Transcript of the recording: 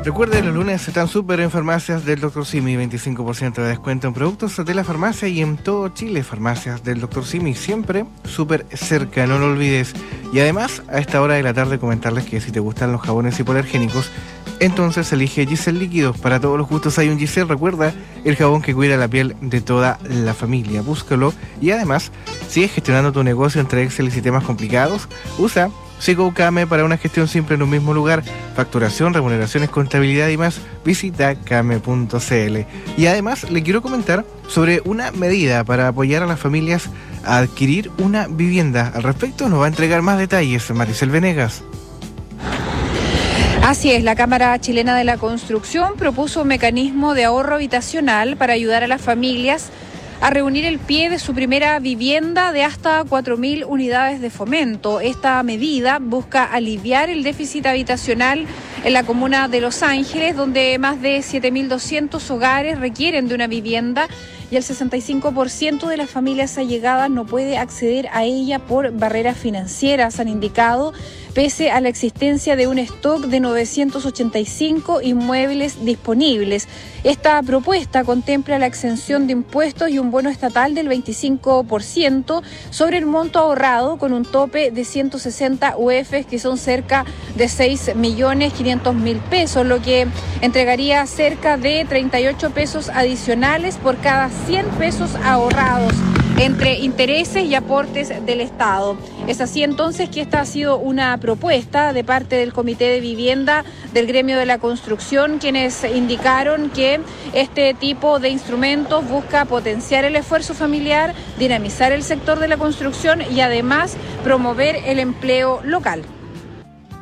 Recuerde, los lunes están súper en farmacias del Dr. Simi, 25% de descuento en productos de la farmacia y en todo Chile. Farmacias del Dr. Simi, siempre súper cerca, no lo olvides. Y además, a esta hora de la tarde comentarles que si te gustan los jabones hipoalergénicos, entonces elige Giselle Líquidos. Para todos los gustos hay un Giselle. Recuerda, el jabón que cuida la piel de toda la familia. Búscalo. Y además, sigue gestionando tu negocio entre Excel y sistemas complicados. Usa Kame para una gestión simple en un mismo lugar. Facturación, remuneraciones, contabilidad y más. Visita kame.cl. Y además le quiero comentar sobre una medida para apoyar a las familias a adquirir una vivienda. Al respecto nos va a entregar más detalles Maricel Venegas. Así es, la Cámara Chilena de la Construcción propuso un mecanismo de ahorro habitacional para ayudar a las familias a reunir el pie de su primera vivienda de hasta 4.000 unidades de fomento. Esta medida busca aliviar el déficit habitacional en la comuna de Los Ángeles, donde más de 7.200 hogares requieren de una vivienda y el 65% de las familias allegadas no puede acceder a ella por barreras financieras, han indicado, pese a la existencia de un stock de 985 inmuebles disponibles. Esta propuesta contempla la exención de impuestos y un bono estatal del 25% sobre el monto ahorrado, con un tope de 160 UFs, que son cerca de 6.500.000 pesos, lo que entregaría cerca de 38 pesos adicionales por cada 100 pesos ahorrados entre intereses y aportes del Estado. Es así entonces que esta ha sido una propuesta de parte del Comité de Vivienda del Gremio de la Construcción, quienes indicaron que este tipo de instrumentos busca potenciar el esfuerzo familiar, dinamizar el sector de la construcción y además promover el empleo local.